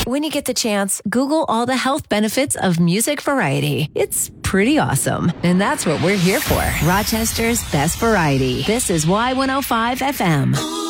When you get the chance, Google all the health benefits of music variety. It's pretty awesome. And that's what we're here for. Rochester's best variety. This is Y105 FM.